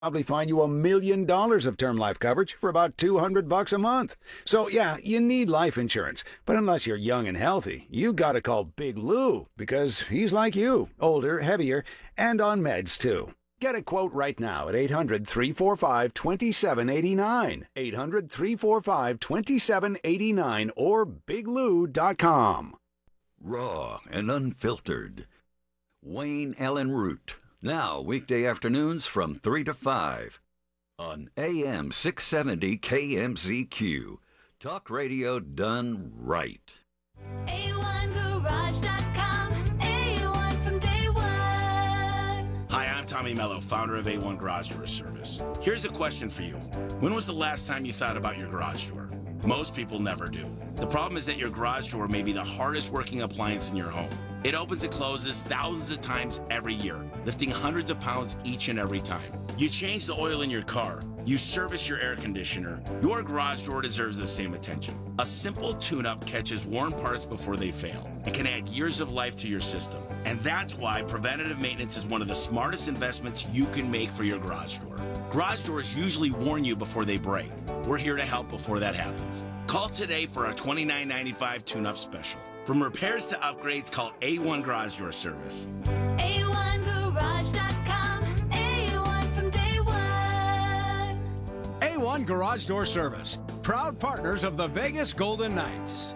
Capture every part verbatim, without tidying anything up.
probably find you a million dollars of term life coverage for about two hundred bucks a month. So yeah, you need life insurance, but unless you're young and healthy, you gotta call Big Lou, because he's like you, older, heavier, and on meds too. Get a quote right now at eight hundred, three four five, two seven eight nine, eight hundred, three four five, two seven eight nine, or big lou dot com. Raw and unfiltered. Wayne Allen Root. Now, weekday afternoons from three to five on A M six seventy K M Z Q. Talk radio done right. A one garage dot com, A one from day one. Hi, I'm Tommy Mello, founder of A one Garage Door Service. Here's a question for you. When was the last time you thought about your garage door? Most people never do. The problem is that your garage door may be the hardest working appliance in your home. It opens and closes thousands of times every year, lifting hundreds of pounds each and every time. You change the oil in your car. You service your air conditioner. Your garage door deserves the same attention. A simple tune-up catches worn parts before they fail. It can add years of life to your system. And that's why preventative maintenance is one of the smartest investments you can make for your garage door. Garage doors usually warn you before they break. We're here to help before that happens. Call today for our twenty-nine ninety-five tune-up special. From repairs to upgrades, call A one Garage Door Service. A one garage dot com, A one from day one. A one Garage Door Service, proud partners of the Vegas Golden Knights.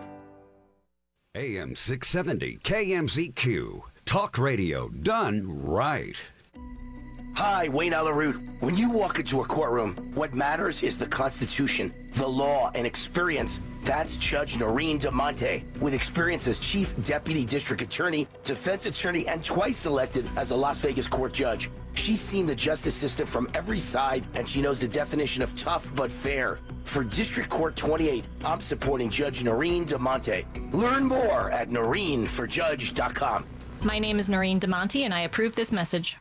A M six seventy K M Z Q. Talk radio done right. Hi, Wayne Allen Root. When you walk into a courtroom, what matters is the Constitution, the law, and experience. That's Judge Noreen DeMonte. With experience as Chief Deputy District Attorney, Defense Attorney, and twice elected as a Las Vegas court judge. She's seen the justice system from every side, and she knows the definition of tough but fair. For District Court twenty-eight, I'm supporting Judge Noreen DeMonte. Learn more at noreen for judge dot com. My name is Noreen DeMonte, and I approve this message.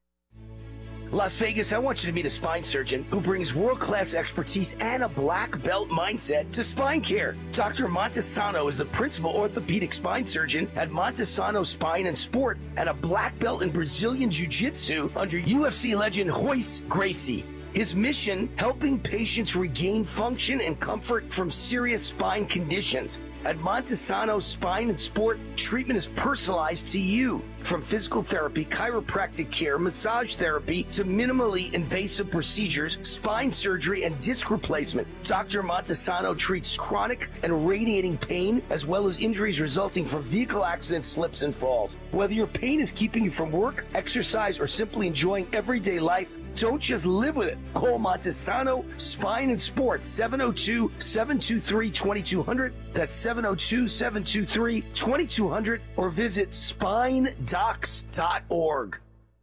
Las Vegas, I want you to meet a spine surgeon who brings world-class expertise and a black belt mindset to spine care. Doctor Montesano is the principal orthopedic spine surgeon at Montesano Spine and Sport and a black belt in Brazilian Jiu-Jitsu under U F C legend Royce Gracie. His mission, helping patients regain function and comfort from serious spine conditions. At Montesano Spine and Sport, treatment is personalized to you. From physical therapy, chiropractic care, massage therapy, to minimally invasive procedures, spine surgery, and disc replacement. Doctor Montesano treats chronic and radiating pain, as well as injuries resulting from vehicle accidents, slips, and falls. Whether your pain is keeping you from work, exercise, or simply enjoying everyday life, don't just live with it. Call Montesano Spine and Sport, seven oh two, seven two three, two two zero zero. That's seven oh two, seven two three, two two zero zero. Or visit spine docs dot org.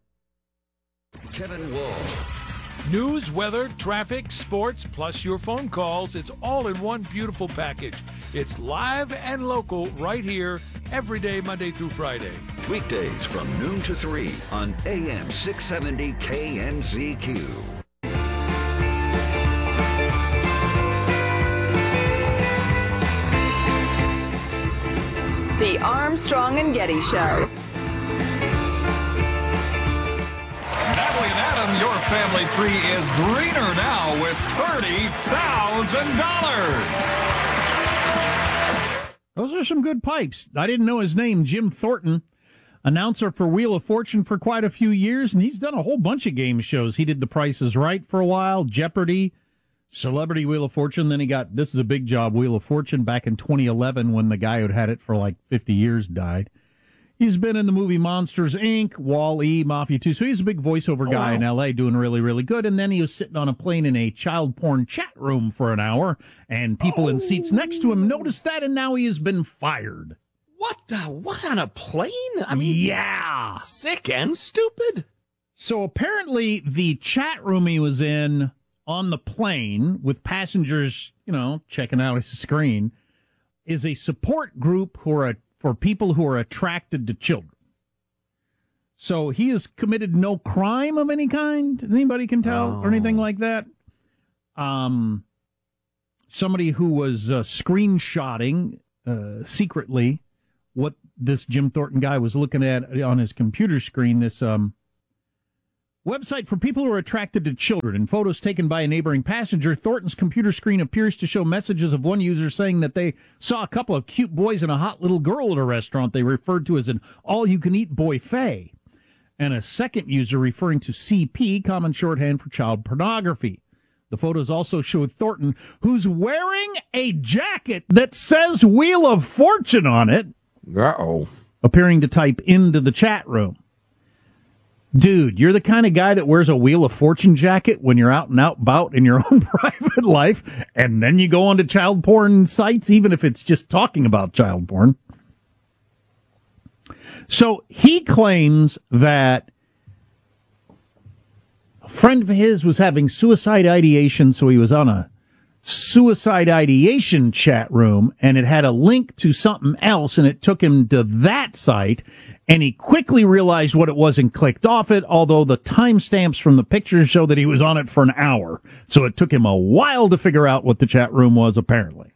Kevin Wall. News, weather, traffic, sports, plus your phone calls. It's all in one beautiful package. It's live and local right here every day, Monday through Friday. Weekdays from noon to three on A M six seventy K M Z Q. The Armstrong and Getty Show. Natalie and Adam, your family tree is greener now with thirty thousand dollars. Those are some good pipes. I didn't know his name, Jim Thornton, announcer for Wheel of Fortune for quite a few years, and he's done a whole bunch of game shows. He did The Price is Right for a while, Jeopardy, Celebrity Wheel of Fortune. Then he got This Is a Big Job Wheel of Fortune back in twenty eleven when the guy who'd had it for like fifty years died. He's been in the movie Monsters, Incorporated, Wall-E, Mafia two. So he's a big voiceover Oh, guy wow. in L A doing really, really good. And then he was sitting on a plane in a child porn chat room for an hour, and people in seats next to him noticed that, and now he has been fired. What the? What, on a plane? I mean, yeah. Sick and stupid. So apparently the chat room he was in on the plane with passengers, you know, checking out his screen, is a support group who are a, for people who are attracted to children. So he has committed no crime of any kind, anybody can tell, Oh. or anything like that. Um, somebody who was uh, screenshotting uh, secretly what this Jim Thornton guy was looking at on his computer screen, this um, Website for people who are attracted to children. In photos taken by a neighboring passenger, Thornton's computer screen appears to show messages of one user saying that they saw a couple of cute boys and a hot little girl at a restaurant they referred to as an all-you-can-eat buffet, and a second user referring to C P, common shorthand for child pornography. The photos also show Thornton, who's wearing a jacket that says Wheel of Fortune on it, Uh-oh. appearing to type into the chat room. Dude, you're the kind of guy that wears a Wheel of Fortune jacket when you're out and out about in your own private life, and then you go onto child porn sites, even if it's just talking about child porn. So he claims that a friend of his was having suicide ideation, so he was on a suicide ideation chat room, and it had a link to something else, and it took him to that site, and he quickly realized what it was and clicked off it, although the timestamps from the pictures show that he was on it for an hour. So it took him a while to figure out what the chat room was, apparently.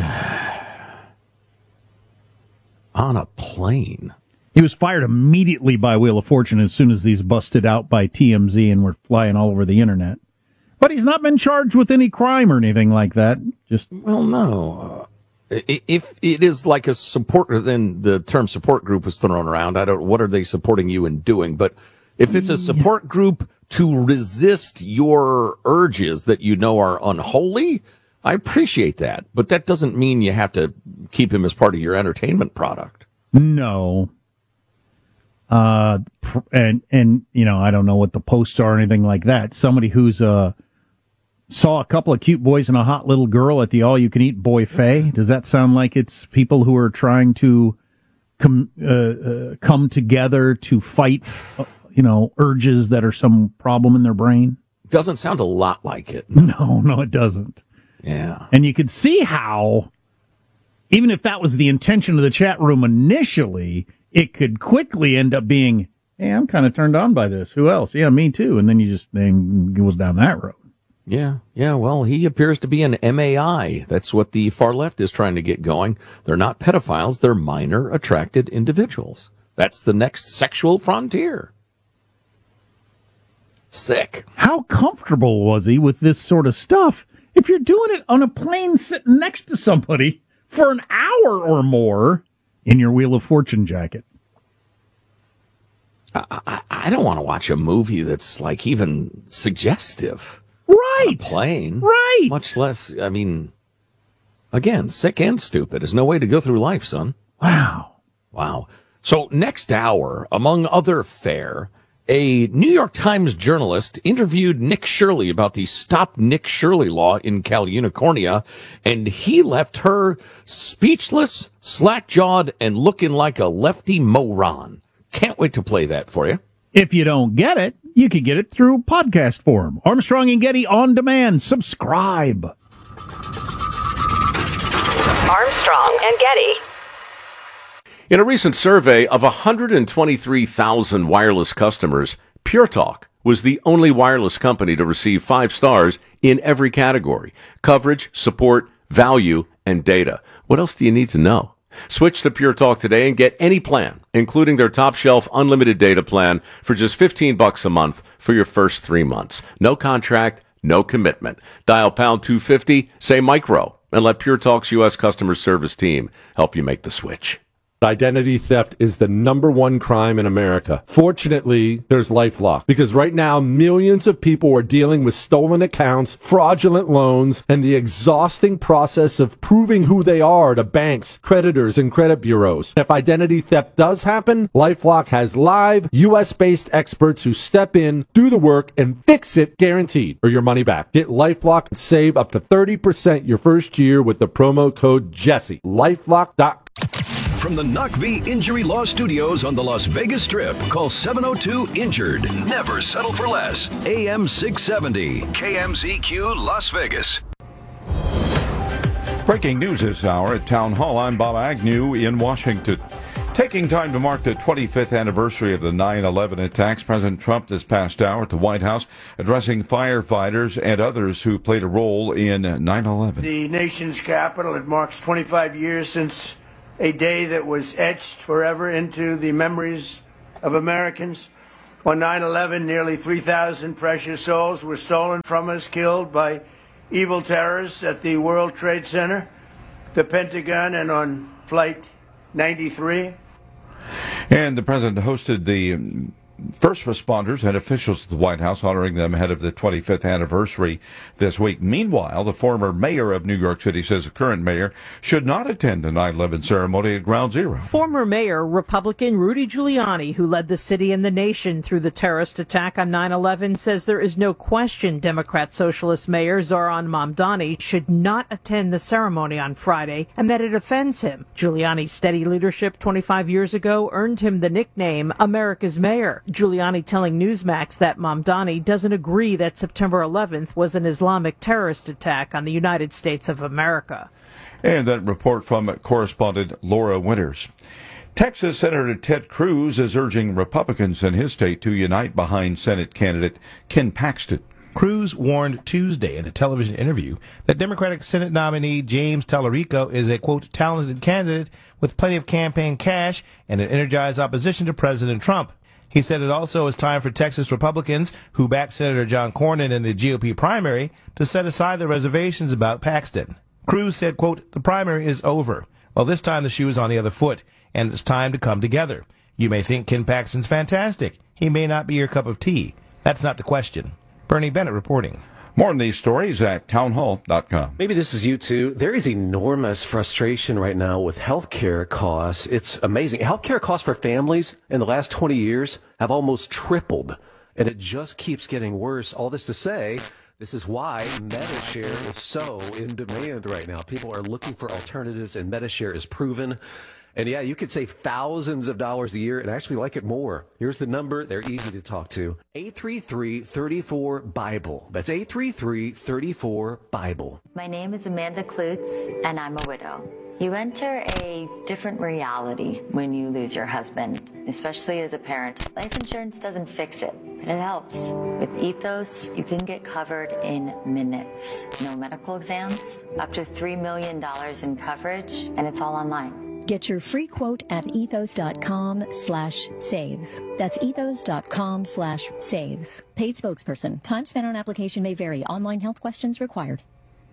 On a plane. He was fired immediately by Wheel of Fortune as soon as these busted out by T M Z and were flying all over the internet. But he's not been charged with any crime or anything like that. Just well, no. Uh, if it is like a support, then the term support group was thrown around. I don't. What are they supporting you in doing? But if it's a support group to resist your urges that you know are unholy, I appreciate that. But that doesn't mean you have to keep him as part of your entertainment product. No. Uh, and, and, you know, I don't know what the posts are or anything like that. Somebody who's, uh, saw a couple of cute boys and a hot little girl at the all-you-can-eat buffet. Does that sound like it's people who are trying to come, uh, uh, come together to fight, uh, you know, urges that are some problem in their brain? Doesn't sound a lot like it. No, no, it doesn't. Yeah. And you could see how, even if that was the intention of the chat room initially, it could quickly end up being, hey, I'm kind of turned on by this. Who else? Yeah, me too. And then you just, then goes down that road. Yeah, yeah, well, he appears to be an M A I. That's what the far left is trying to get going. They're not pedophiles, they're minor attracted individuals. That's the next sexual frontier. Sick. How comfortable was he with this sort of stuff? If you're doing it on a plane sitting next to somebody for an hour or more in your Wheel of Fortune jacket. I, I, I don't want to watch a movie that's like even suggestive. Right. Plane. Right. Much less, I mean, again, sick and stupid. There's no way to go through life, son. Wow. Wow. So next hour, among other fare, a New York Times journalist interviewed Nick Shirley about the Stop Nick Shirley law in Cal Unicornia, and he left her speechless, slack-jawed, and looking like a lefty moron. Can't wait to play that for you. If you don't get it, you can get it through podcast form. Armstrong and Getty on demand. Subscribe. Armstrong and Getty. In a recent survey of one hundred twenty-three thousand wireless customers, Pure Talk was the only wireless company to receive five stars in every category: coverage, support, value, and data. What else do you need to know? Switch to Pure Talk today and get any plan, including their top shelf unlimited data plan, for just fifteen bucks a month for your first three months. No contract, no commitment. Dial pound two fifty, say micro, and let Pure Talk's U S customer service team help you make the switch. Identity theft is the number one crime in America. Fortunately, there's LifeLock, because right now millions of people are dealing with stolen accounts, fraudulent loans, and the exhausting process of proving who they are to banks, creditors, and credit bureaus. If identity theft does happen, LifeLock has live U S-based experts who step in, do the work, and fix it guaranteed, or your money back. Get LifeLock and save up to thirty percent your first year with the promo code Jesse. LifeLock dot com. From the N O C V Injury Law Studios on the Las Vegas Strip, call seven oh two injured. Never settle for less. A M six seventy, K M Z Q, Las Vegas. Breaking news this hour at Town Hall. I'm Bob Agnew in Washington. Taking time to mark the twenty-fifth anniversary of the nine eleven attacks, President Trump this past hour at the White House addressing firefighters and others who played a role in nine eleven. The nation's capital, it marks twenty-five years since a day that was etched forever into the memories of Americans On nine eleven, nearly three thousand precious souls were stolen from us, killed by evil terrorists at the World Trade Center, the Pentagon, and on Flight ninety-three. And the president hosted the um, first responders and officials at the White House, honoring them ahead of the twenty-fifth anniversary this week. Meanwhile, the former mayor of New York City says the current mayor should not attend the nine eleven ceremony at Ground Zero. Former Mayor Republican Rudy Giuliani, who led the city and the nation through the terrorist attack on nine eleven, says there is no question Democrat Socialist Mayor Zohran Mamdani should not attend the ceremony on Friday and that it offends him. Giuliani's steady leadership twenty-five years ago earned him the nickname America's Mayor. Giuliani telling Newsmax that Mamdani doesn't agree that September eleventh was an Islamic terrorist attack on the United States of America. And that report from correspondent Laura Winters. Texas Senator Ted Cruz is urging Republicans in his state to unite behind Senate candidate Ken Paxton. Cruz warned Tuesday in a television interview that Democratic Senate nominee James Tallarico is a, quote, talented candidate with plenty of campaign cash and an energized opposition to President Trump. He said it also is time for Texas Republicans who backed Senator John Cornyn in the G O P primary to set aside their reservations about Paxton. Cruz said, quote, the primary is over. Well, this time the shoe is on the other foot, and it's time to come together. You may think Ken Paxton's fantastic. He may not be your cup of tea. That's not the question. Bernie Bennett reporting. More on these stories at townhall dot com. Maybe this is you too. There is enormous frustration right now with healthcare costs. It's amazing. Healthcare costs for families in the last twenty years have almost tripled, and it just keeps getting worse. All this to say, this is why Medishare is so in demand right now. People are looking for alternatives, and Medishare is proven. And yeah, you could save thousands of dollars a year and actually like it more. Here's the number. They're easy to talk to. eight three three, three four, BIBLE. That's eight three three, three four, BIBLE. My name is Amanda Klutz, and I'm a widow. You enter a different reality when you lose your husband, especially as a parent. Life insurance doesn't fix it, but it helps. With Ethos, you can get covered in minutes. No medical exams, up to three million dollars in coverage, and it's all online. Get your free quote at ethos.com slash save. That's ethos.com slash save. Paid spokesperson. Time spent on application may vary. Online health questions required.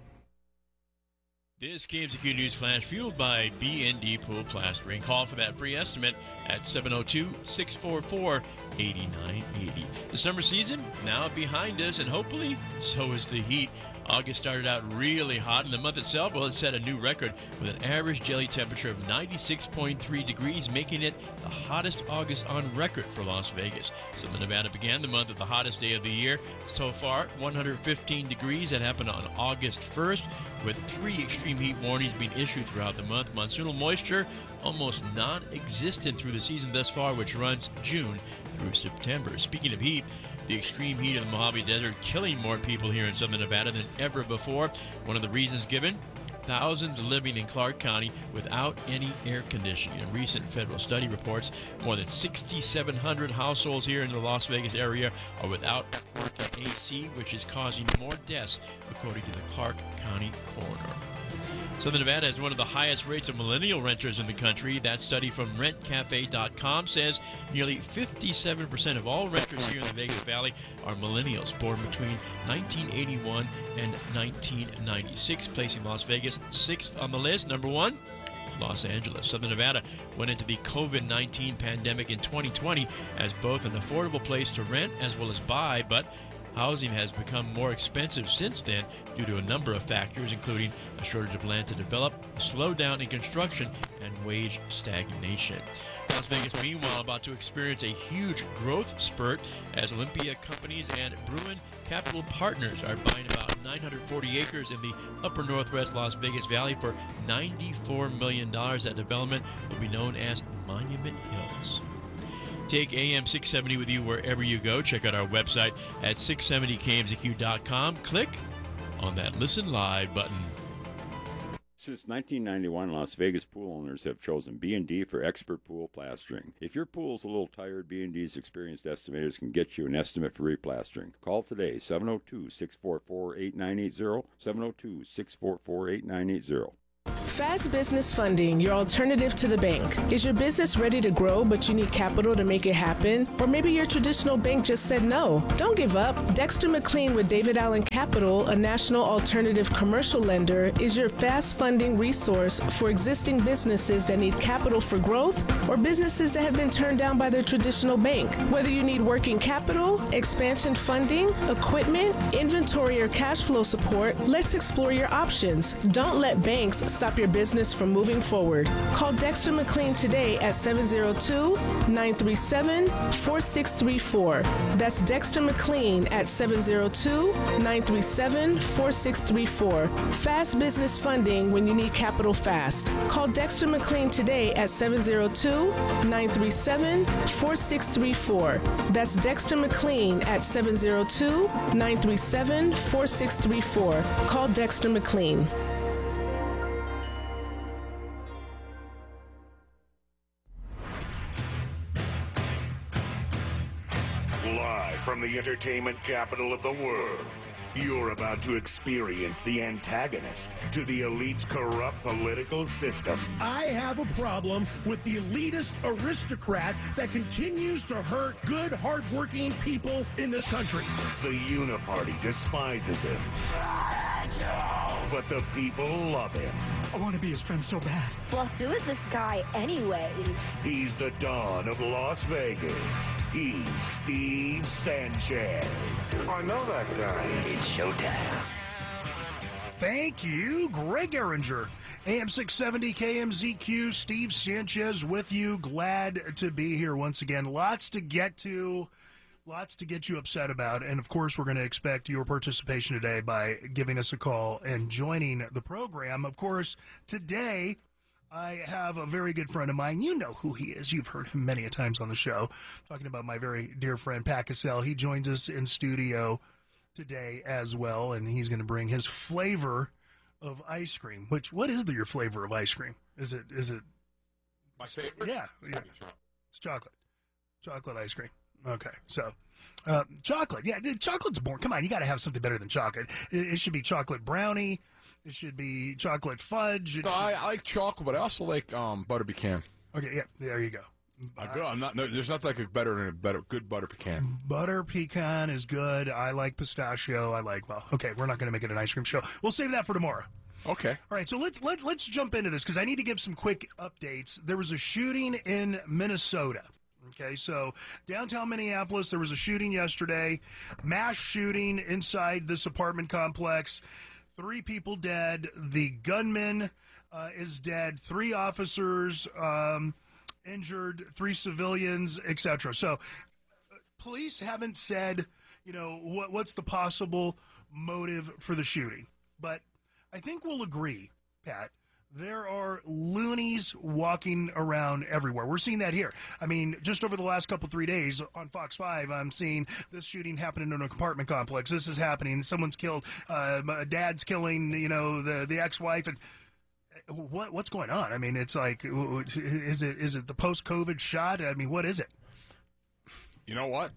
This K M Z Q News Flash fueled by B and D Pool Plastering. Call for that free estimate at seven oh two, six four four, eight nine eight oh. The summer season now behind us, and hopefully so is the heat. August started out really hot, and the month itself, well, it set a new record with an average daily temperature of ninety-six point three degrees, making it the hottest August on record for Las Vegas. Southern Nevada began the month with the hottest day of the year. So far, one hundred fifteen degrees. That happened on August first, with three extreme heat warnings being issued throughout the month. Monsoonal moisture almost non-existent through the season thus far, which runs June through September. Speaking of heat, the extreme heat of the Mojave Desert killing more people here in Southern Nevada than ever before. One of the reasons given, thousands living in Clark County without any air conditioning. A recent federal study reports more than six thousand seven hundred households here in the Las Vegas area are without working A C, which is causing more deaths, according to the Clark County coroner. Southern Nevada has one of the highest rates of millennial renters in the country. That study from rent cafe dot com says nearly fifty-seven percent of all renters here in the Vegas Valley are millennials, born between nineteen eighty-one and nineteen ninety-six, placing Las Vegas sixth on the list. Number one, Los Angeles. Southern Nevada went into the COVID nineteen pandemic in twenty twenty as both an affordable place to rent as well as buy, but housing has become more expensive since then due to a number of factors, including a shortage of land to develop, a slowdown in construction, and wage stagnation. Las Vegas, meanwhile, about to experience a huge growth spurt as Olympia Companies and Bruin Capital Partners are buying about nine hundred forty acres in the upper northwest Las Vegas Valley for ninety-four million dollars. That development will be known as Monument Hills. Take A M six seventy with you wherever you go. Check out our website at six seventy K M Z Q dot com. Click on that Listen Live button. Since nineteen ninety-one, Las Vegas pool owners have chosen B and D for expert pool plastering. If your pool's a little tired, B and D's experienced estimators can get you an estimate for replastering. Call today, seven oh two, six four four, eight nine eight oh, seven oh two, six four four, eight nine eight oh. Fast Business Funding, your alternative to the bank. Is your business ready to grow, but you need capital to make it happen? Or maybe your traditional bank just said no. Don't give up. Dexter McLean with David Allen Capital, a national alternative commercial lender, is your fast funding resource for existing businesses that need capital for growth or businesses that have been turned down by their traditional bank. Whether you need working capital, expansion funding, equipment, inventory, or cash flow support, let's explore your options. Don't let banks stop your business from moving forward. Call Dexter McLean today at seven zero two, nine three seven, four six three four. That's Dexter McLean at seven zero two, nine three seven, four six three four. Fast business funding when you need capital fast. Call Dexter McLean today at seven zero two, nine three seven, four six three four. That's Dexter McLean at seven zero two, nine three seven, four six three four. Call Dexter McLean. Live from the entertainment capital of the world, you're about to experience the antagonist to the elite's corrupt political system. I have a problem with the elitist aristocrat that continues to hurt good, hardworking people in this country. The Uniparty despises him, but the people love him. I want to be his friend so bad. Well, who is this guy anyway? He's the Don of Las Vegas. He's Steve Sanchez. I know that guy. It's showtime. Thank you, Greg Eringer. A M six seventy K M Z Q, Steve Sanchez with you. Glad to be here once again. Lots to get to, lots to get you upset about. And, of course, we're going to expect your participation today by giving us a call and joining the program. Of course, today I have a very good friend of mine. You know who he is. You've heard him many a times on the show. Talking about my very dear friend, Pat Cassell. He joins us in studio today as well, and he's going to bring his flavor of ice cream. Which, what is the, your flavor of ice cream? Is it, is it? My favorite? Yeah, yeah. It's chocolate. Chocolate ice cream. Okay, so uh, chocolate. Yeah, chocolate's boring. Come on, you got to have something better than chocolate. It, it should be chocolate brownie. It should be chocolate fudge. It no, I, I like chocolate, but I also like um, butter pecan. Okay, yeah, there you go. I go. I'm not. No, there's nothing like a better than a better good butter pecan. Butter pecan is good. I like pistachio. I like. Well, okay, we're not going to make it an ice cream show. We'll save that for tomorrow. Okay. All right. So let's let let's jump into this because I need to give some quick updates. There was a shooting in Minnesota. Okay, so downtown Minneapolis, there was a shooting yesterday, mass shooting inside this apartment complex. Three people dead. The gunman uh, is dead. Three officers um, injured. Three civilians, et cetera. So, uh, police haven't said, you know, what, what's the possible motive for the shooting. But I think we'll agree, Pat. There are loonies walking around everywhere. We're seeing that here. I mean, just over the last couple, three days on Fox five, I'm seeing this shooting happening in an apartment complex. This is happening. Someone's killed. Uh, dad's killing, you know, the the ex-wife. And what what's going on? I mean, it's like, is it is it the post-COVID shot? I mean, what is it? You know what?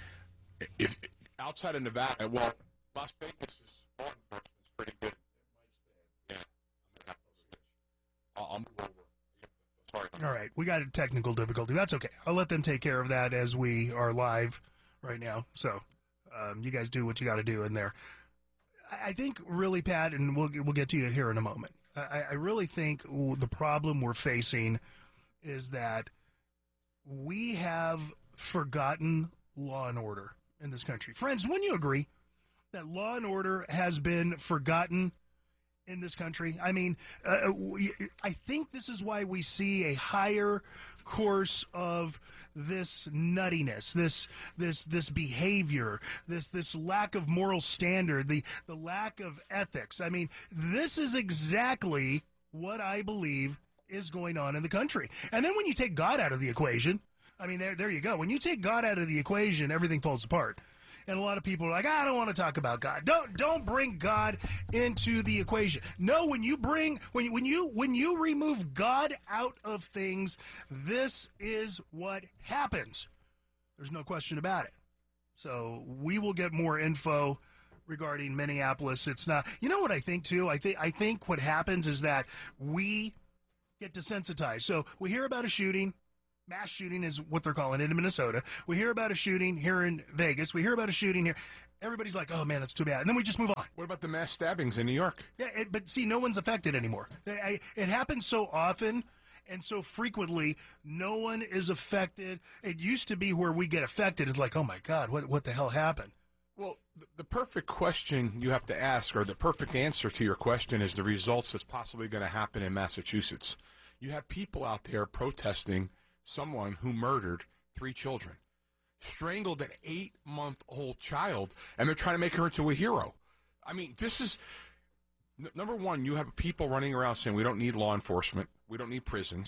If outside of Nevada, well, Las Vegas is law enforcement's pretty good. I'll move over. Sorry. All right, we got a technical difficulty. That's okay. I'll let them take care of that as we are live right now. So um, you guys do what you got to do in there. I think really, Pat, and we'll we'll get to you here in a moment. I, I really think the problem we're facing is that we have forgotten law and order in this country. Friends, wouldn't you agree that law and order has been forgotten in this country? I mean, uh, we, I think this is why we see a higher course of this nuttiness, this this this behavior, this this lack of moral standard, the the lack of ethics. I mean, this is exactly what I believe is going on in the country. And then when you take God out of the equation, I mean, there there you go. When you take God out of the equation, everything falls apart. And a lot of people are like, I don't want to talk about God. Don't don't bring God into the equation. No, when you bring when you, when you when you remove God out of things, this is what happens. There's no question about it. So we will get more info regarding Minneapolis. It's not. You know what I think too? I think I think what happens is that we get desensitized. So we hear about a shooting. Mass shooting is what they're calling it in Minnesota. We hear about a shooting here in Vegas. We hear about a shooting here. Everybody's like, oh, man, that's too bad. And then we just move on. What about the mass stabbings in New York? Yeah, it, but see, no one's affected anymore. I, it happens so often and so frequently, no one is affected. It used to be where we get affected. It's like, oh, my God, what what the hell happened? Well, the perfect question you have to ask, or the perfect answer to your question, is the results that's possibly going to happen in Massachusetts. You have people out there protesting someone who murdered three children, strangled an eight-month-old child, and they're trying to make her into a hero. I mean, this is, n- number one, you have people running around saying we don't need law enforcement, we don't need prisons.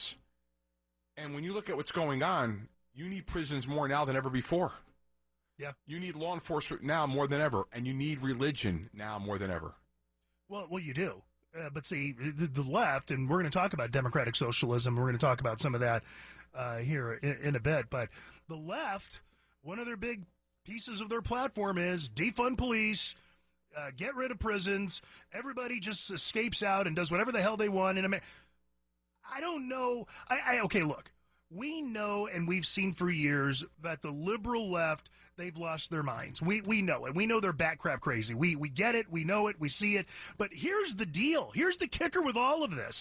And when you look at what's going on, you need prisons more now than ever before. Yeah. You need law enforcement now more than ever, and you need religion now more than ever. Well, well, you do. Uh, but see, the, the left, and we're going to talk about democratic socialism, we're going to talk about some of that uh, here in, in a bit, but the left, one of their big pieces of their platform is defund police, uh, get rid of prisons, everybody just escapes out and does whatever the hell they want. And I don't know. I, I okay, look, we know and we've seen for years that the liberal left, they've lost their minds. We we know it. We know they're bat crap crazy. We we get it. We know it. We see it. But here's the deal. Here's the kicker with all of this.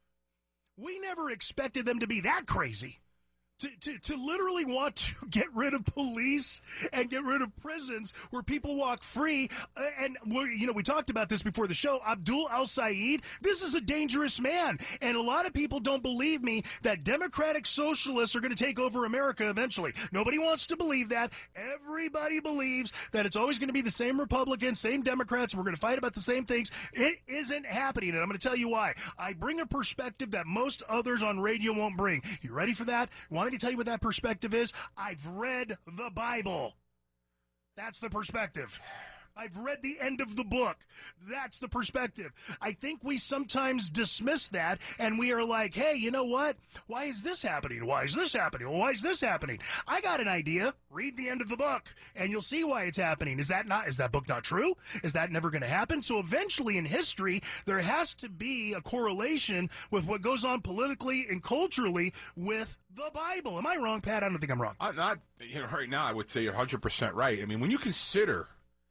We never expected them to be that crazy. To, to, to literally want to get rid of police and get rid of prisons where people walk free. Uh, and, we're, you know, we talked about this before the show. Abdul al-Sayed, this is a dangerous man. And a lot of people don't believe me that democratic socialists are going to take over America eventually. Nobody wants to believe that. Everybody believes that it's always going to be the same Republicans, same Democrats. We're going to fight about the same things. It isn't happening. And I'm going to tell you why. I bring a perspective that most others on radio won't bring. You ready for that? Want me to tell you what that perspective is? I've read the Bible. That's the perspective. I've read the end of the book. That's the perspective. I think we sometimes dismiss that, and we are like, hey, you know what? Why is this happening? Why is this happening? Why is this happening? I got an idea. Read the end of the book, and you'll see why it's happening. Is that not? Is that book not true? Is that never going to happen? So eventually in history, there has to be a correlation with what goes on politically and culturally with the Bible. Am I wrong, Pat? I don't think I'm wrong. Uh, not, you know, right now, I would say you're one hundred percent right. I mean, when you consider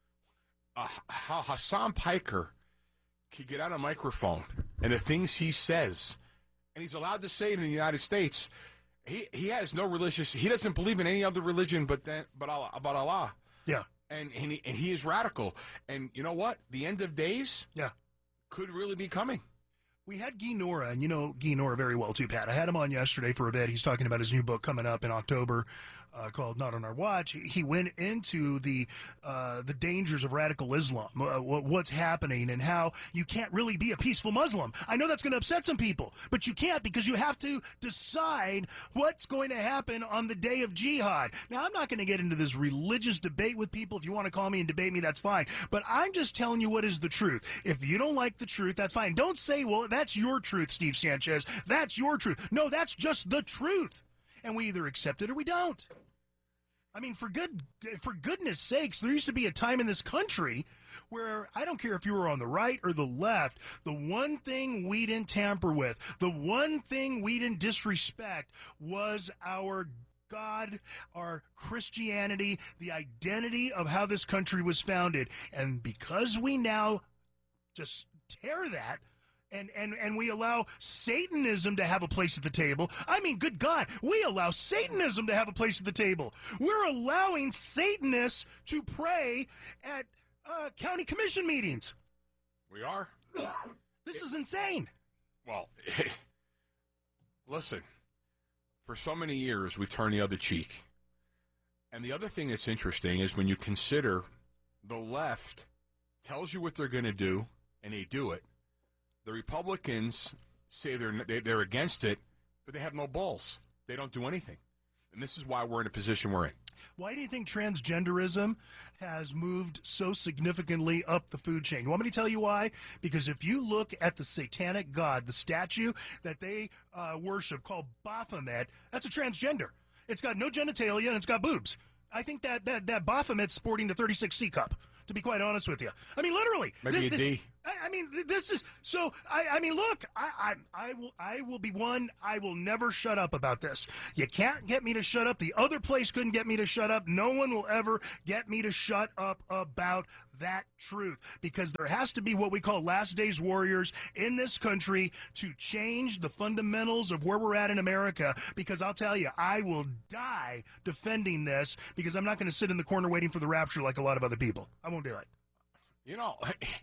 Uh, how Hassan Piker can get on a microphone and the things he says, and he's allowed to say it in the United States, he he has no religious, he doesn't believe in any other religion but that, but Allah, about Allah. Yeah. And and he, and he is radical. And you know what? The end of days yeah. could really be coming. We had Guy Nora, and you know Guy Nora very well too, Pat. I had him on yesterday for a bit. He's talking about his new book coming up in October uh, called Not on Our Watch. He went into the uh, the dangers of radical Islam, uh, what's happening, and how you can't really be a peaceful Muslim. I know that's going to upset some people, but you can't, because you have to decide what's going to happen on the day of jihad. Now, I'm not going to get into this religious debate with people. If you want to call me and debate me, that's fine. But I'm just telling you what is the truth. If you don't like the truth, that's fine. Don't say, well, that's your truth, Steve Sanchez. That's your truth. No, that's just the truth. And we either accept it or we don't. I mean, for good, for goodness sakes, there used to be a time in this country where, I don't care if you were on the right or the left, the one thing we didn't tamper with, the one thing we didn't disrespect was our God, our Christianity, the identity of how this country was founded. And because we now just tear that, And, and and we allow Satanism to have a place at the table. I mean, good God, we allow Satanism to have a place at the table. We're allowing Satanists to pray at uh, county commission meetings. We are. This is insane. Well, listen, for so many years we turn the other cheek. And the other thing that's interesting is when you consider the left tells you what they're going to do, and they do it. The Republicans say they're they're against it, but they have no balls. They don't do anything. And this is why we're in a position we're in. Why do you think transgenderism has moved so significantly up the food chain? You want me to tell you why? Because if you look at the satanic god, the statue that they uh, worship called Baphomet, that's a transgender. It's got no genitalia and it's got boobs. I think that, that, that Baphomet's sporting the thirty-six C cup. to be quite honest with you. I mean, literally. Maybe this, a D. I, I mean, this is so. I, I mean, look. I, I, I will. I will be one. I will never shut up about this. You can't get me to shut up. The other place couldn't get me to shut up. No one will ever get me to shut up about that truth, because there has to be what we call last days warriors in this country to change the fundamentals of where we're at in America. Because I'll tell you, I will die defending this, because I'm not going to sit in the corner waiting for the rapture like a lot of other people. I won't do it. You know,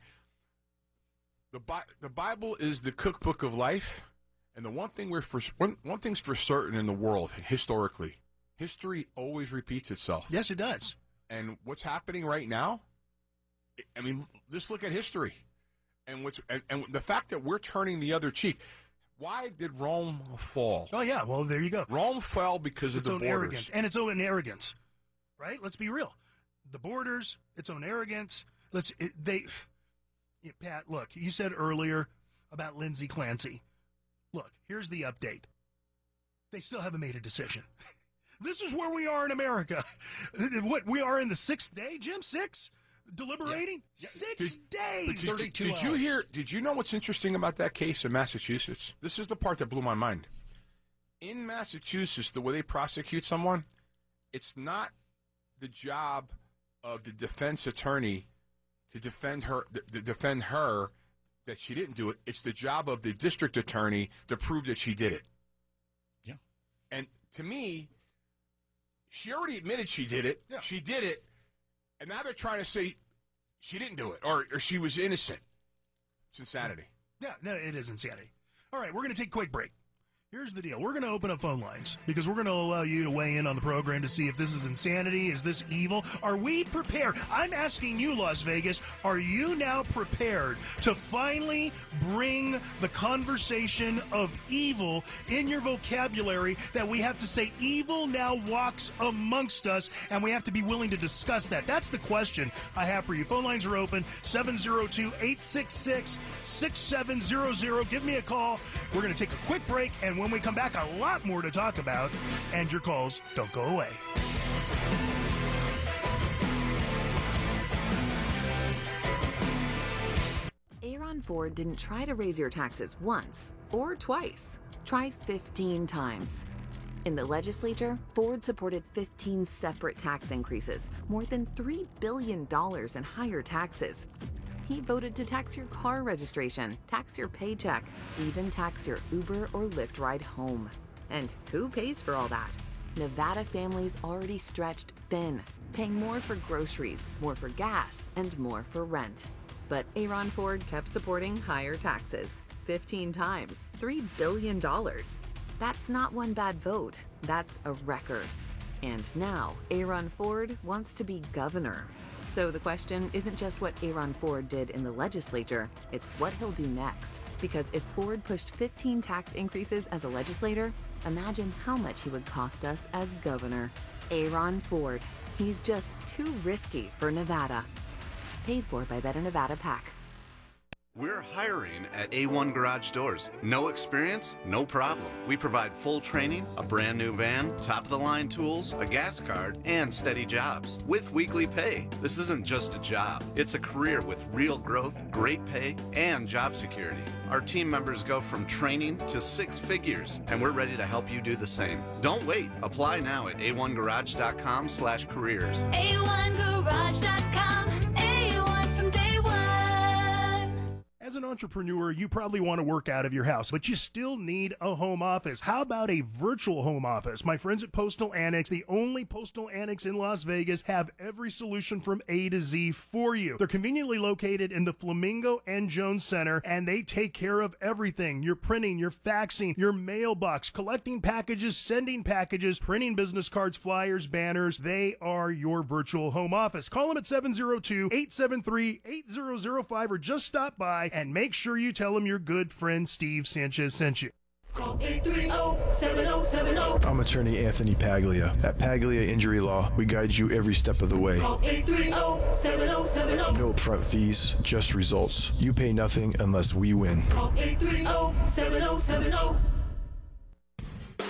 the Bi- the Bible is the cookbook of life, and the one thing we're for one, one thing's for certain in the world historically, history always repeats itself. Yes, it does. And what's happening right now? I mean, just look at history, and what's and, and the fact that we're turning the other cheek. Why did Rome fall? Oh yeah, well there you go. Rome fell because its of the own borders. arrogance, and its own arrogance, right? Let's be real. The borders, its own arrogance. Let's it, they. Yeah, Pat, look, you said earlier about Lindsey Clancy. Look, here's the update. They still haven't made a decision. This is where we are in America. What, we are in the sixth day, Jim? Six? Deliberating? Yeah. Six did, days. Did, did, did you hear? Did you know what's interesting about that case in Massachusetts? This is the part that blew my mind. In Massachusetts, the way they prosecute someone, it's not the job of the defense attorney to defend her, to defend her that she didn't do it. It's the job of the district attorney to prove that she did it. Yeah. And to me, she already admitted she did it. Yeah. She did it. And now they're trying to say she didn't do it, or, or she was innocent. It's insanity. Yeah, no, it is insanity. All right, we're going to take a quick break. Here's the deal. We're going to open up phone lines because we're going to allow you to weigh in on the program to see if this is insanity, is this evil? Are we prepared? I'm asking you, Las Vegas, are you now prepared to finally bring the conversation of evil in your vocabulary, that we have to say evil now walks amongst us, and we have to be willing to discuss that? That's the question I have for you. Phone lines are open, seven oh two, eight six six, six seven zero zero. Give me a call. We're going to take a quick break, and when we come back, a lot more to talk about, and your calls don't go away. Aaron Ford didn't try to raise your taxes once or twice. Try fifteen times. In the legislature, Ford supported fifteen separate tax increases, more than three billion dollars in higher taxes. He voted to tax your car registration, tax your paycheck, even tax your Uber or Lyft ride home. And who pays for all that? Nevada families already stretched thin, paying more for groceries, more for gas, and more for rent. But Aaron Ford kept supporting higher taxes, fifteen times, three billion dollars. That's not one bad vote, that's a record. And now, Aaron Ford wants to be governor. So the question isn't just what Aaron Ford did in the legislature, it's what he'll do next. Because if Ford pushed fifteen tax increases as a legislator, imagine how much he would cost us as governor. Aaron Ford. He's just too risky for Nevada. Paid for by Better Nevada PAC. We're hiring at A one Garage Doors. No experience? No problem. We provide full training, a brand new van, top-of-the-line tools, a gas card, and steady jobs with weekly pay. This isn't just a job. It's a career with real growth, great pay, and job security. Our team members go from training to six figures, and we're ready to help you do the same. Don't wait. Apply now at A one garage dot com slash careers. A one garage dot com. A one from day one. As an entrepreneur, you probably want to work out of your house, but you still need a home office. How about a virtual home office? My friends at Postal Annex, the only postal annex in Las Vegas, have every solution from A to Z for you. They're conveniently located in the Flamingo and Jones Center, and they take care of everything. Your printing, your faxing, your mailbox, collecting packages, sending packages, printing business cards, flyers, banners. They are your virtual home office. Call them at seven oh two, eight seven three, eight zero zero five or just stop by and make sure you tell them your good friend Steve Sanchez sent you. Call eight three zero, seven zero seven zero. I'm attorney Anthony Paglia. At Paglia Injury Law, we guide you every step of the way. Call eight three zero, seven zero seven zero. No upfront fees, just results. You pay nothing unless we win. Call eight three zero, seven zero seven zero.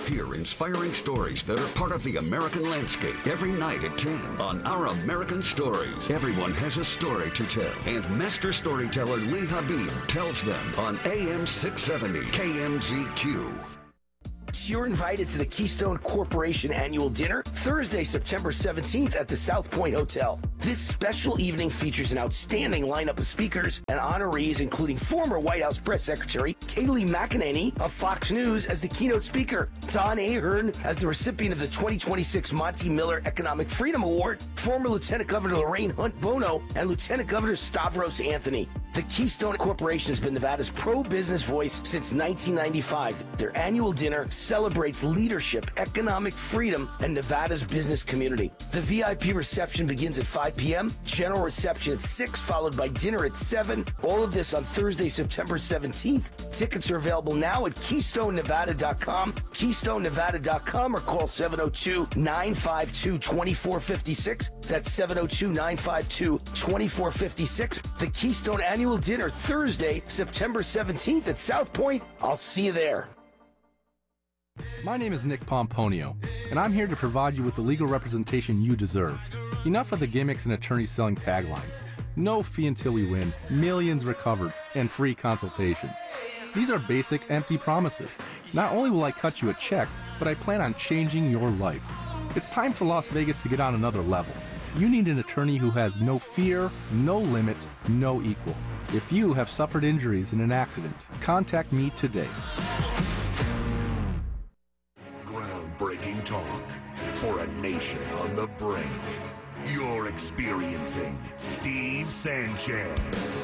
Hear inspiring stories that are part of the American landscape every night at ten on Our American Stories. Everyone has a story to tell, and master storyteller Lee Habib tells them on A M six seventy K M Z Q. You're invited to the Keystone Corporation annual dinner Thursday, September seventeenth at the South Point Hotel. This special evening features an outstanding lineup of speakers and honorees, including former White House Press Secretary Kayleigh McEnany of Fox News as the keynote speaker, Don Ahern as the recipient of the twenty twenty-six Monty Miller Economic Freedom Award, former Lieutenant Governor Lorraine Hunt Bono, and Lieutenant Governor Stavros Anthony. The Keystone Corporation has been Nevada's pro-business voice since nineteen ninety-five. Their annual dinner celebrates leadership, economic freedom, and Nevada's business community. The V I P reception begins at five p.m., general reception at six, followed by dinner at seven. All of this on Thursday, September seventeenth. Tickets are available now at keystone nevada dot com, keystone nevada dot com, or call seven oh two, nine five two, two four five six. That's seven oh two, nine five two, two four five six. The Keystone Annual Dinner, Thursday, September seventeenth at South Point. I'll see you there. My name is Nick Pomponio, and I'm here to provide you with the legal representation you deserve. Enough of the gimmicks and attorneys selling taglines. No fee until we win, millions recovered, and free consultations. These are basic, empty promises. Not only will I cut you a check, but I plan on changing your life. It's time for Las Vegas to get on another level. You need an attorney who has no fear, no limit, no equal. If you have suffered injuries in an accident, contact me today. Groundbreaking talk for a nation on the brink. You're experiencing Steve Sanchez.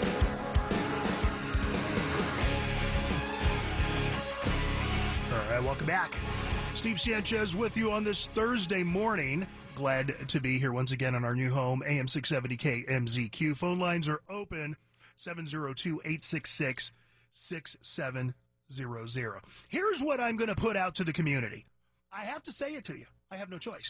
All right, welcome back. Steve Sanchez with you on this Thursday morning. Glad to be here once again in our new home, A M six seventy K M Z Q. Phone lines are open, seven oh two, eight six six, six seven zero zero. Here's what I'm going to put out to the community. I have to say it to you. I have no choice.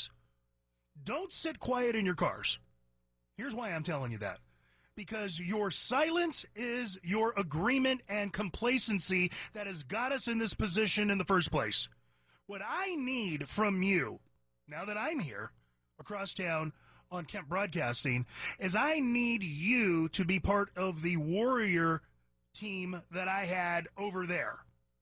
Don't sit quiet in your cars. Here's why I'm telling you that. Because your silence is your agreement and complacency that has got us in this position in the first place. What I need from you, now that I'm here, across town on Kemp Broadcasting, is I need you to be part of the warrior team that I had over there.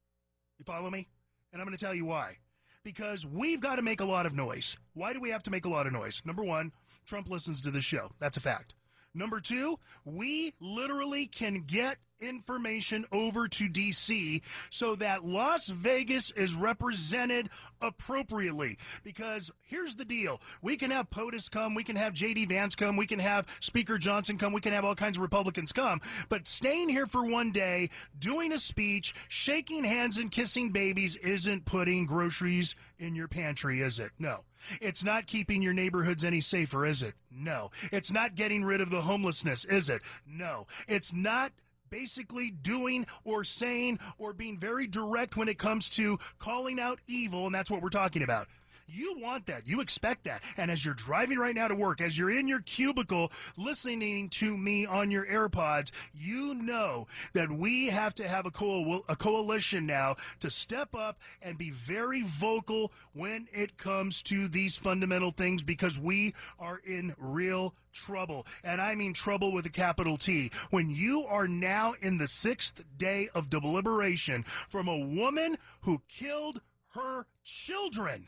You follow me? And I'm going to tell you why. Because we've got to make a lot of noise. Why do we have to make a lot of noise? Number one, Trump listens to the show. That's a fact. Number two, we literally can get information over to D C so that Las Vegas is represented appropriately. Because here's the deal. We can have POTUS come. We can have J D Vance come. We can have Speaker Johnson come. We can have all kinds of Republicans come. But staying here for one day, doing a speech, shaking hands and kissing babies isn't putting groceries in your pantry, is it? No. It's not keeping your neighborhoods any safer, is it? No. It's not getting rid of the homelessness, is it? No. It's not basically doing or saying or being very direct when it comes to calling out evil, and that's what we're talking about. You want that. You expect that. And as you're driving right now to work, as you're in your cubicle listening to me on your AirPods, you know that we have to have a, co- a coalition now to step up and be very vocal when it comes to these fundamental things, because we are in real trouble. And I mean trouble with a capital T. When you are now in the sixth day of deliberation from a woman who killed her children,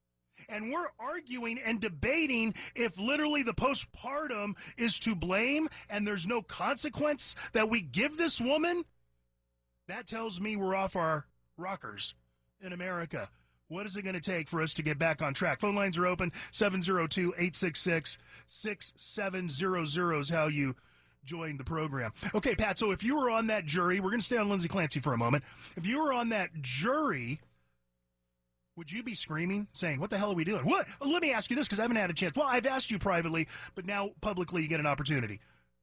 and we're arguing and debating if literally the postpartum is to blame and there's no consequence that we give this woman, that tells me we're off our rockers in America. What is it going to take for us to get back on track? Phone lines are open. seven oh two, eight six six, six seven zero zero is how you join the program. Okay, Pat, so if you were on that jury, we're going to stay on Lindsay Clancy for a moment. If you were on that jury, would you be screaming, saying, what the hell are we doing? What? Let me ask you this, because I haven't had a chance. Well, I've asked you privately, but now publicly you get an opportunity.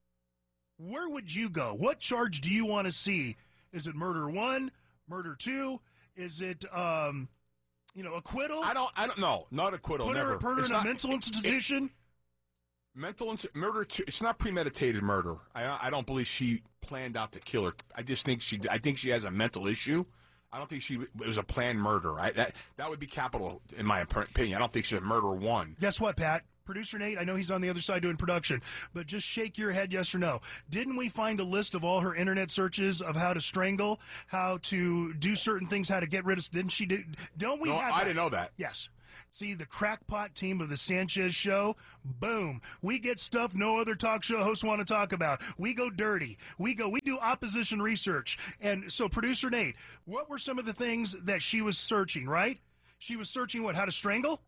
Where would you go? What charge do you want to see? Is it murder one, murder two? Is it, um, you know, acquittal? I don't, I don't know. Not acquittal, put her, never. Put her in not, a mental institution? It, mental ins- murder, two, it's not premeditated murder. I, I don't believe she planned out to kill her. I just think she, I think she has a mental issue. I don't think she it was a planned murder. I, that that would be capital in my opinion. I don't think she's a murder one. Guess what, Pat? Producer Nate, I know he's on the other side doing production, but just shake your head yes or no. Didn't we find a list of all her internet searches of how to strangle, how to do certain things, how to get rid of? Didn't she do? Don't we No, have? I that? didn't know that. Yes. See, the crackpot team of the Sanchez Show, boom. We get stuff no other talk show hosts want to talk about. We go dirty. We go. We do opposition research. And so, Producer Nate, what were some of the things that she was searching? Right? She was searching what? How to strangle?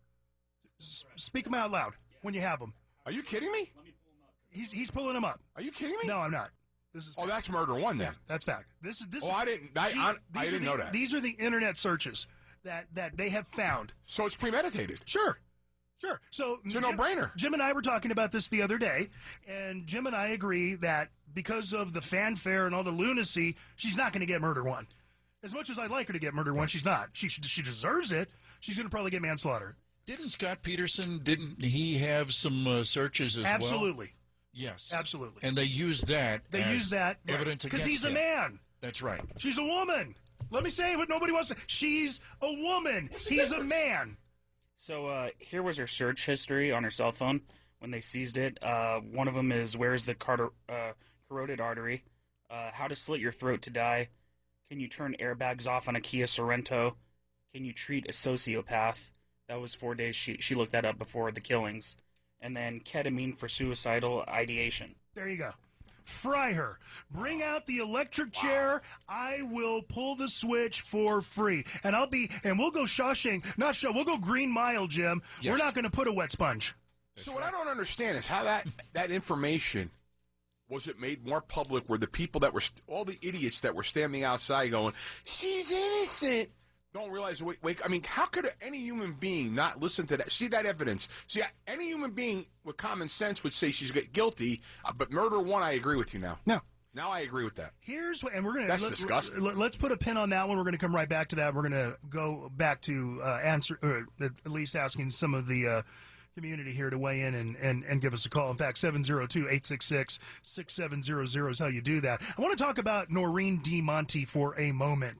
S- speak them out loud when you have them. Are you kidding me? He's he's pulling them up. Are you kidding me? No, I'm not. This is oh, that's murder one then. Yeah, that's fact. This is this. Oh, is, I didn't. I, these, I, these I didn't the, know that. These are the internet searches that that they have found. So it's premeditated. Sure. Sure. So it's a no-brainer. Jim and I were talking about this the other day, and Jim and I agree that because of the fanfare and all the lunacy, she's not going to get murder one. As much as I'd like her to get murder one, she's not. She she deserves it. She's going to probably get manslaughter. Didn't Scott Peterson, didn't he have some uh, searches as well? Absolutely. Yes. Absolutely. And they used that They as use that evidence because against he's a him. man. That's right. She's a woman. Let me say what nobody wants to. She's a woman. He's a man. So uh, here was her search history on her cell phone when they seized it. Uh, one of them is, where's the carter, uh, carotid artery? Uh, how to slit your throat to die? Can you turn airbags off on a Kia Sorrento? Can you treat a sociopath? That was four days. She, she looked that up before the killings. And then ketamine for suicidal ideation. There you go. Fry her. Bring out the electric chair. I will pull the switch for free. And I'll be, and we'll go Shawshank, not Shaw, we'll go Green Mile, Jim. Yes. We're not going to put a wet sponge. So what I don't understand is how that that information was it made more public where the people that were, all the idiots that were standing outside going, she's innocent, don't realize, wait, wait, I mean, how could any human being not listen to that, see that evidence? See, any human being with common sense would say she's guilty, uh, but murder one, I agree with you now. No. Now I agree with that. Here's what, and we're going That's to disgusting. let, let's put a pin on that one. We're going to come right back to that. We're going to go back to uh, answer, or at least asking some of the uh, community here to weigh in and, and, and give us a call. In fact, seven zero two, eight six six, six seven zero zero is how you do that. I want to talk about Noreen DeMonte for a moment.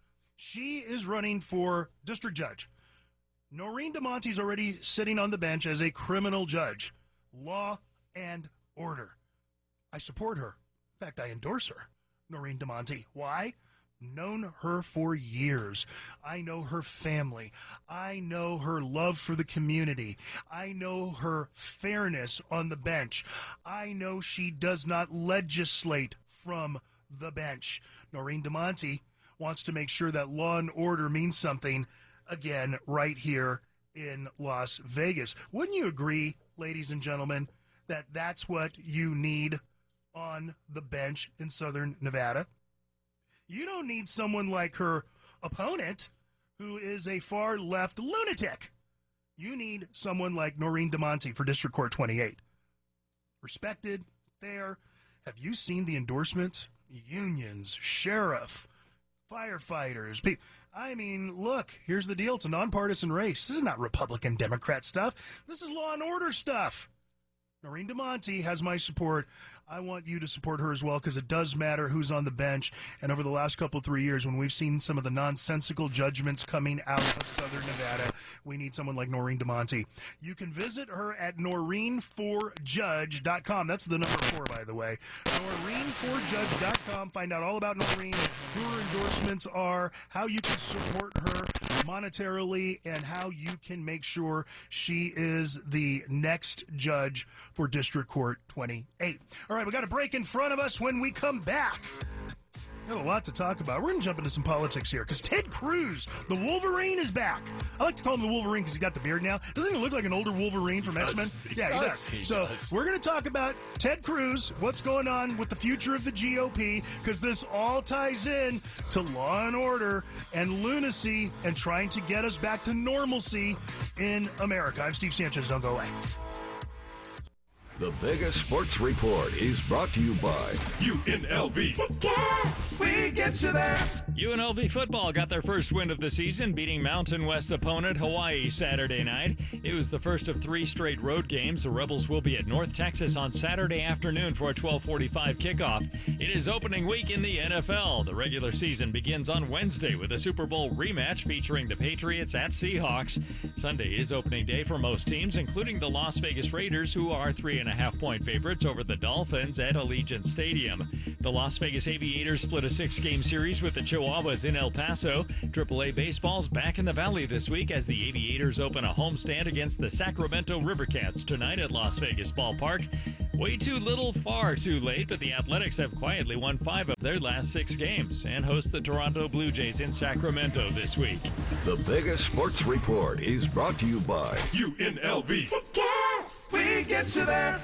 She is running for district judge. Noreen DeMonte is already sitting on the bench as a criminal judge. Law and order. I support her. In fact, I endorse her, Noreen DeMonte. Why? Known her for years. I know her family. I know her love for the community. I know her fairness on the bench. I know she does not legislate from the bench. Noreen DeMonte wants to make sure that law and order means something, again, right here in Las Vegas. Wouldn't you agree, ladies and gentlemen, that that's what you need on the bench in Southern Nevada? You don't need someone like her opponent, who is a far-left lunatic. You need someone like Noreen DeMonte for District Court twenty-eight. Respected, fair. Have you seen the endorsements? Unions, sheriff, firefighters. Pe- I mean, look, here's the deal. It's a nonpartisan race. This is not Republican-Democrat stuff. This is law and order stuff. Noreen DeMonte has my support. I want you to support her as well, because it does matter who's on the bench. And over the last couple, three years, when we've seen some of the nonsensical judgments coming out of Southern Nevada, we need someone like Noreen DeMonte. You can visit her at Noreen four judge dot com. That's the number four, by the way. Noreen four judge dot com. Find out all about Noreen, who her endorsements are, how you can support her monetarily, and how you can make sure she is the next judge for District Court twenty-eight. All right, we got a break in front of us. When we come back, we have a lot to talk about. We're going to jump into some politics here, because Ted Cruz, the Wolverine, is back. I like to call him the Wolverine because he's got the beard now. Doesn't he look like an older Wolverine from X-Men? Yeah, he does. He so does. we're going to talk about Ted Cruz, what's going on with the future of the G O P, because this all ties in to law and order and lunacy and trying to get us back to normalcy in America. I'm Steve Sanchez. Don't go away. The Vegas Sports Report is brought to you by U N L V. Tickets. We get you there. U N L V football got their first win of the season, beating Mountain West opponent Hawaii Saturday night. It was the first of three straight road games. The Rebels will be at North Texas on Saturday afternoon for a twelve forty-five kickoff. It is opening week in the N F L. The regular season begins on Wednesday with a Super Bowl rematch featuring the Patriots at Seahawks. Sunday is opening day for most teams, including the Las Vegas Raiders, who are three and a half point favorites over the Dolphins at Allegiant Stadium. The Las Vegas Aviators split a six-game series with the Chihuahuas in El Paso. triple A Baseball's back in the Valley this week as the Aviators open a homestand against the Sacramento Rivercats tonight at Las Vegas Ballpark. Way too little, far too late, but the Athletics have quietly won five of their last six games and host the Toronto Blue Jays in Sacramento this week. The biggest sports report is brought to you by U N L V. Tickets! We get you there.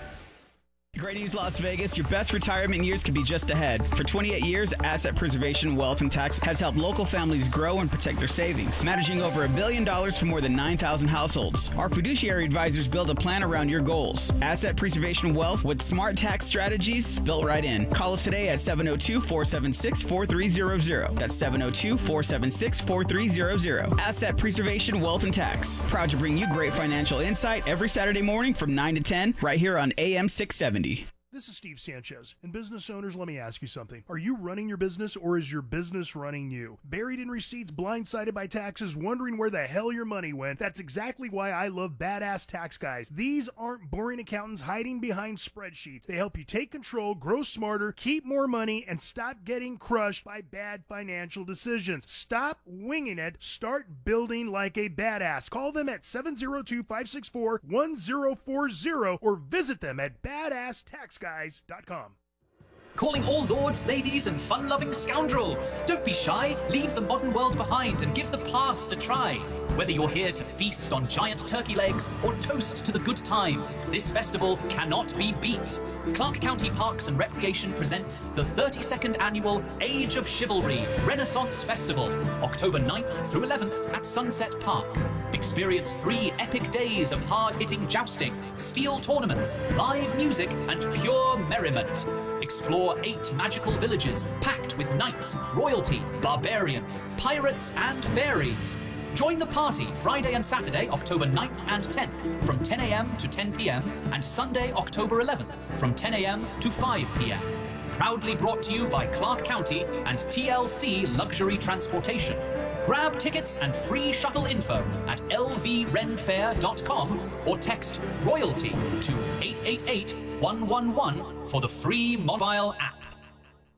Great news, Las Vegas. Your best retirement years could be just ahead. For twenty-eight years, Asset Preservation Wealth and Tax has helped local families grow and protect their savings, managing over a billion dollars for more than nine thousand households. Our fiduciary advisors build a plan around your goals. Asset Preservation Wealth with smart tax strategies built right in. Call us today at seven oh two, four seven six, four three zero zero. That's seven oh two, four seven six, four three zero zero. Asset Preservation Wealth and Tax. Proud to bring you great financial insight every Saturday morning from nine to ten right here on A M six seventy. This is Steve Sanchez. And business owners, let me ask you something. Are you running your business or is your business running you? Buried in receipts, blindsided by taxes, wondering where the hell your money went? That's exactly why I love Badass Tax Guys. These aren't boring accountants hiding behind spreadsheets. They help you take control, grow smarter, keep more money, and stop getting crushed by bad financial decisions. Stop winging it. Start building like a badass. Call them at seven oh two, five six four, one oh four oh or visit them at badass tax guys dot com. Calling all lords, ladies, and fun-loving scoundrels. Don't be shy, leave the modern world behind and give the past a try. Whether you're here to feast on giant turkey legs or toast to the good times, this festival cannot be beat. Clark County Parks and Recreation presents the thirty-second annual Age of Chivalry Renaissance Festival, October ninth through eleventh at Sunset Park. Experience three epic days of hard-hitting jousting, steel tournaments, live music, and pure merriment. Explore eight magical villages packed with knights, royalty, barbarians, pirates, and fairies. Join the party Friday and Saturday, October ninth and tenth from ten a.m. to ten p.m. and Sunday, October eleventh from ten a.m. to five p.m. Proudly brought to you by Clark County and T L C Luxury Transportation. Grab tickets and free shuttle info at l v ren fair dot com or text royalty to eight eight eight, one one one for the free mobile app.